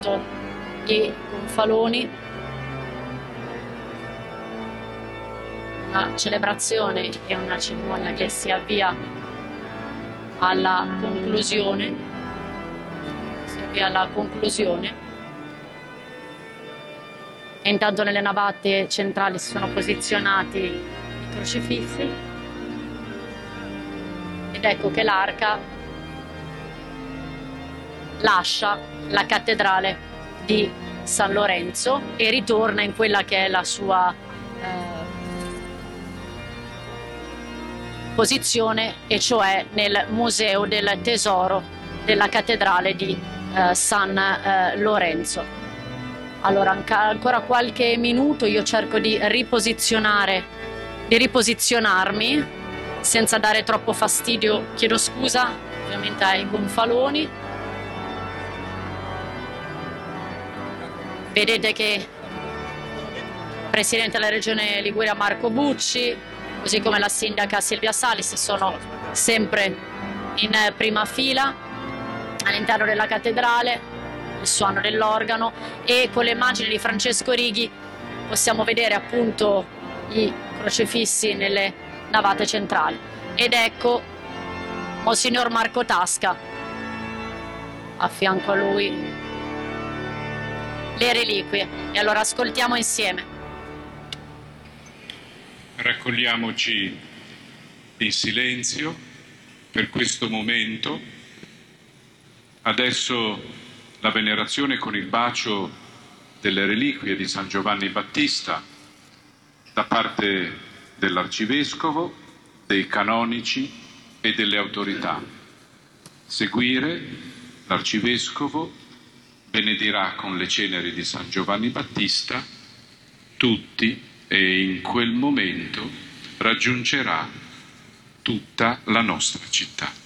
I gonfaloni, una celebrazione e una cerimonia che si avvia alla conclusione. E intanto nelle navate centrali si sono posizionati i crocifissi ed ecco che l'arca lascia la cattedrale di San Lorenzo e ritorna in quella che è la sua posizione, e cioè nel Museo del Tesoro della cattedrale di San Lorenzo. Allora, ancora qualche minuto io cerco di riposizionarmi senza dare troppo fastidio, chiedo scusa ovviamente ai gonfaloni. Vedete che il Presidente della Regione Liguria Marco Bucci, così come la Sindaca Silvia Salis, sono sempre in prima fila all'interno della cattedrale, il suono dell'organo, e con le immagini di Francesco Righi possiamo vedere appunto i crocifissi nelle navate centrali. Ed ecco Monsignor Marco Tasca, a fianco a lui le reliquie. E allora ascoltiamo insieme. Raccogliamoci in silenzio per questo momento. Adesso la venerazione con il bacio delle reliquie di San Giovanni Battista da parte dell'Arcivescovo, dei canonici e delle autorità. Seguire l'Arcivescovo benedirà con le ceneri di San Giovanni Battista tutti, e in quel momento raggiungerà tutta la nostra città.